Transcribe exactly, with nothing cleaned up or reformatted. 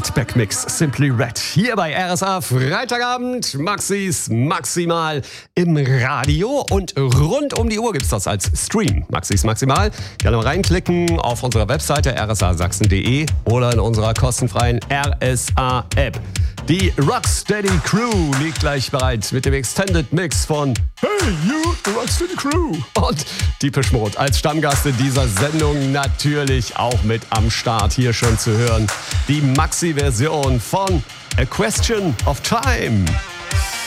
Hardback Mix Simply Red hier bei R S A Freitagabend. Maxis Maximal im Radio und rund um die Uhr gibt's das als Stream. Maxis Maximal. Gerne mal reinklicken auf unserer Webseite r s a sachsen punkt d e oder in unserer kostenfreien R S A App. Die Rocksteady Crew liegt gleich bereit mit dem Extended Mix von Hey You, the Rocksteady Crew und Depeche Mode als Stammgast in dieser Sendung natürlich auch mit am Start hier schon zu hören. Die Maxi-Version von A Question of Time.